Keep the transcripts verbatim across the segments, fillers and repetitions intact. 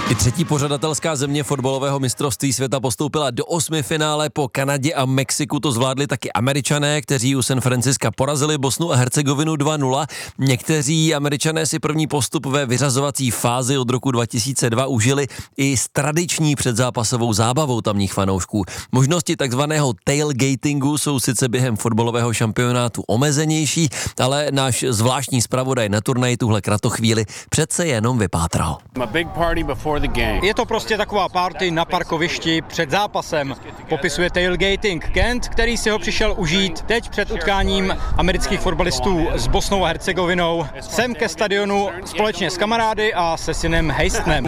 I třetí pořadatelská země fotbalového mistrovství světa postoupila do osmi finále. Po Kanadě a Mexiku to zvládli taky Američané, kteří u San Francisca porazili Bosnu a Hercegovinu dva nula. Někteří Američané si první postup ve vyřazovací fázi od roku dva tisíce dva užili i s tradiční předzápasovou zábavou tamních fanoušků. Možnosti takzvaného tailgatingu jsou sice během fotbalového šampionátu omezenější, ale náš zvláštní zpravodaj na turnaji tuhle kratochvíli přece jenom vypátral. Je to prostě taková party na parkovišti před zápasem, popisuje tailgating Kent, který si ho přišel užít teď před utkáním amerických fotbalistů s Bosnou a Hercegovinou. Sem ke stadionu společně s kamarády a se synem Hastenem.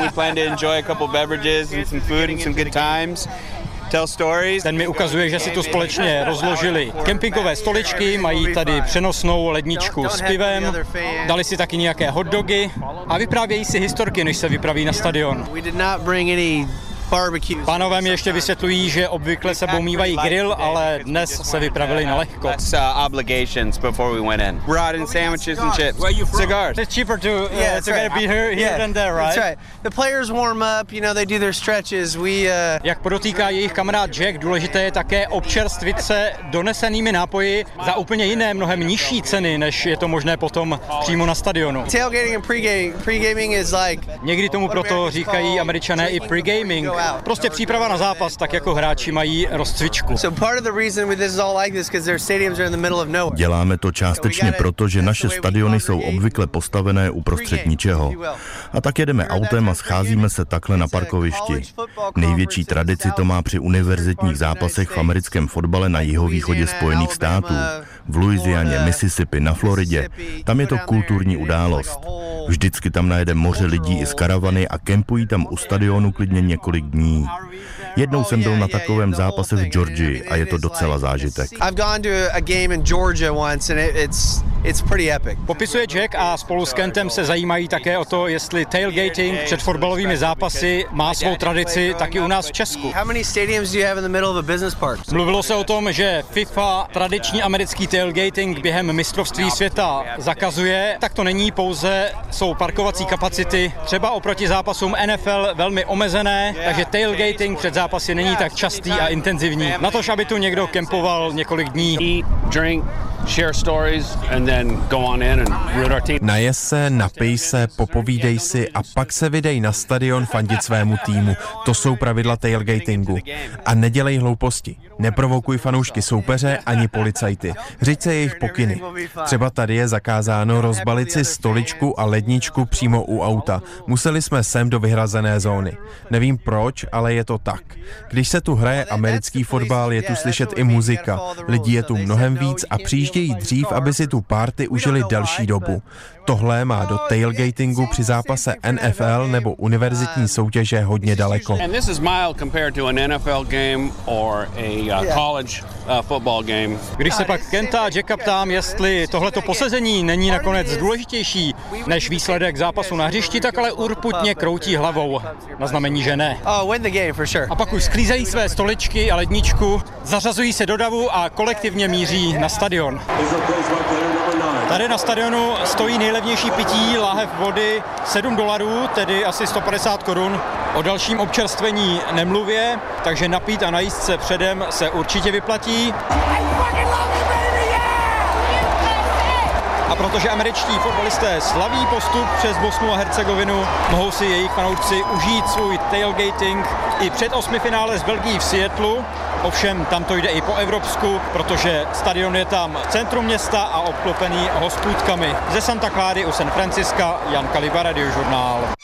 Ten mi ukazuje, že si tu společně rozložili kempingové stoličky, mají tady přenosnou ledničku s pivem, dali si taky nějaké hotdogy a vyprávějí si historky, než se vypraví na stadion. Pánové mi ještě vysvětlují, že obvykle sebou mívají grill, ale dnes se vypravili na lehko. It's cheaper to uh, to get a beer here yeah. than there, right? That's right. The players warm up, you know, they do their stretches. We uh... Jak podotýká jejich kamarád Jack, důležité je také občerstvit se donesenými nápoji za úplně jiné, mnohem nižší ceny, než je to možné potom přímo na stadionu. Tailgating and pregaming, pregaming is like Někdy tomu proto říkají Američané i pregaming. Prostě příprava na zápas, tak jako hráči mají rozcvičku. Děláme to částečně proto, že naše stadiony jsou obvykle postavené uprostřed ničeho. A tak jedeme autem a scházíme se takhle na parkovišti. Největší tradici to má při univerzitních zápasech v americkém fotbale na jihovýchodě Spojených států. V Louisianě, Mississippi, na Floridě. Tam je to kulturní událost. Vždycky tam najede moře lidí i z karavany a kempují tam u stadionu klidně několik dní. Jednou jsem byl na takovém zápase v Georgii a je to docela zážitek. Popisuje Jack a spolu s Kentem se zajímají také o to, jestli tailgating před fotbalovými zápasy má svou tradici taky u nás v Česku. Mluvilo se o tom, že FIFA tradiční americký tailgating během mistrovství světa zakazuje. Tak to není, pouze jsou parkovací kapacity třeba oproti zápasům N F L velmi omezené, takže tailgating před zápasy není tak častý a intenzivní. Na tož, aby tu někdo kempoval několik dní. Najes se, napij se, popovídej si a pak se vydej na stadion fandit svému týmu. To jsou pravidla tailgatingu. A nedělej hlouposti. Neprovokuj fanoušky soupeře ani policajty. Řiď se jejich pokyny. Třeba tady je zakázáno rozbalit si stoličku a ledničku přímo u auta. Museli jsme sem do vyhrazené zóny. Nevím proč, ale je to tak. Když se tu hraje americký fotbal, je tu slyšet i muzika. Lidí je tu mnohem víc a přijíždějí dřív, aby si tu party užili delší dobu. Tohle má do tailgatingu při zápase N F L nebo univerzitní soutěže hodně daleko. Když se pak Kenta a Jacka ptám, jestli tohleto posezení není nakonec důležitější než výsledek zápasu na hřišti, tak ale urputně kroutí hlavou na znamení, že ne. A pak už sklízejí své stoličky a ledničku, zařazují se do davu a kolektivně míří na stadion. Tady na stadionu stojí nejlevnější pití, láhev vody sedm dolarů, tedy asi sto padesát korun. O dalším občerstvení nemluvě, takže napít a najíst se předem se určitě vyplatí. A protože američtí fotbalisté slaví postup přes Bosnu a Hercegovinu, mohou si jejich fanoušci užít svůj tailgating i před osmifinále s Belgií v Seattlu. Ovšem tam to jde i po evropsku, protože stadion je tam v centru města a obklopený hospůdkami. Ze Santa Cláry u San Francisca, Jan Kaliba, Radiožurnál.